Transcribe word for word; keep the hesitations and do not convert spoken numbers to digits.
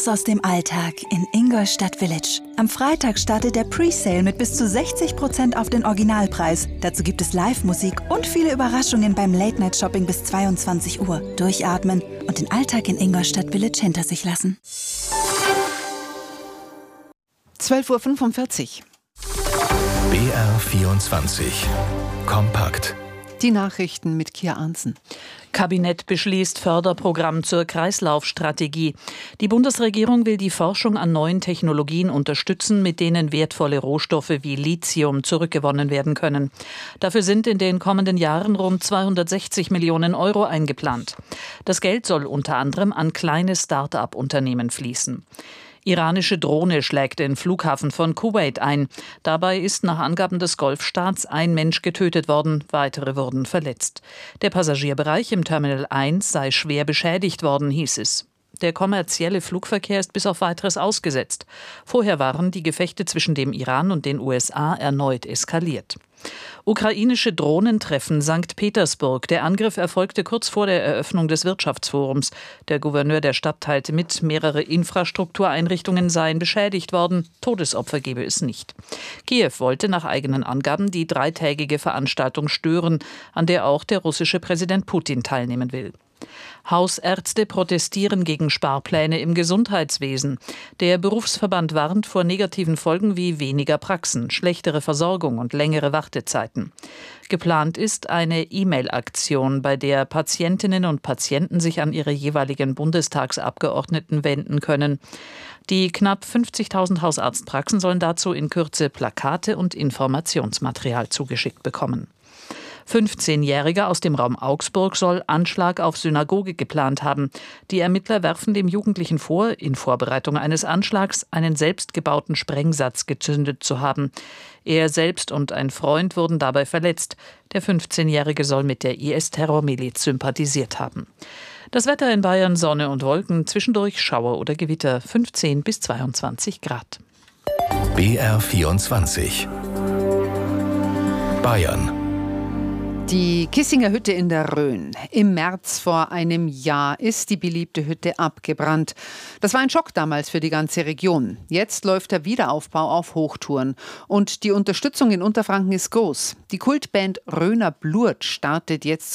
Raus aus dem Alltag in Ingolstadt Village. Am Freitag startet der Presale mit bis zu sechzig Prozent auf den Originalpreis. Dazu gibt es Live-Musik und viele Überraschungen beim Late-Night-Shopping bis zweiundzwanzig Uhr. Durchatmen und den Alltag in Ingolstadt Village hinter sich lassen. zwölf Uhr fünfundvierzig. B R vierundzwanzig. Kompakt. Die Nachrichten mit Kia Arntzen. Kabinett beschließt Förderprogramm zur Kreislaufstrategie. Die Bundesregierung will die Forschung an neuen Technologien unterstützen, mit denen wertvolle Rohstoffe wie Lithium zurückgewonnen werden können. Dafür sind in den kommenden Jahren rund zweihundertsechzig Millionen Euro eingeplant. Das Geld soll unter anderem an kleine Start-up-Unternehmen fließen. Iranische Drohne schlägt den Flughafen von Kuwait ein. Dabei ist nach Angaben des Golfstaats ein Mensch getötet worden, weitere wurden verletzt. Der Passagierbereich im Terminal eins sei schwer beschädigt worden, hieß es. Der kommerzielle Flugverkehr ist bis auf Weiteres ausgesetzt. Vorher waren die Gefechte zwischen dem Iran und den U S A erneut eskaliert. Ukrainische Drohnen treffen Sankt Petersburg. Der Angriff erfolgte kurz vor der Eröffnung des Wirtschaftsforums. Der Gouverneur der Stadt teilte mit, mehrere Infrastruktureinrichtungen seien beschädigt worden. Todesopfer gebe es nicht. Kiew wollte nach eigenen Angaben die dreitägige Veranstaltung stören, an der auch der russische Präsident Putin teilnehmen will. Hausärzte protestieren gegen Sparpläne im Gesundheitswesen. Der Berufsverband warnt vor negativen Folgen wie weniger Praxen, schlechtere Versorgung und längere Wartezeiten. Geplant ist eine E-Mail-Aktion, bei der Patientinnen und Patienten sich an ihre jeweiligen Bundestagsabgeordneten wenden können. Die knapp fünfzigtausend Hausarztpraxen sollen dazu in Kürze Plakate und Informationsmaterial zugeschickt bekommen. fünfzehnjähriger aus dem Raum Augsburg soll Anschlag auf Synagoge geplant haben. Die Ermittler werfen dem Jugendlichen vor, in Vorbereitung eines Anschlags einen selbstgebauten Sprengsatz gezündet zu haben. Er selbst und ein Freund wurden dabei verletzt. Der fünfzehnjährige soll mit der I S-Terrormiliz sympathisiert haben. Das Wetter in Bayern: Sonne und Wolken, zwischendurch Schauer oder Gewitter, fünfzehn bis zweiundzwanzig Grad. B R vierundzwanzig. Bayern. Die Kissinger Hütte in der Rhön. Im März vor einem Jahr ist die beliebte Hütte abgebrannt. Das war ein Schock damals für die ganze Region. Jetzt läuft der Wiederaufbau auf Hochtouren. Und die Unterstützung in Unterfranken ist groß. Die Kultband Rhöner Blurt startet jetzt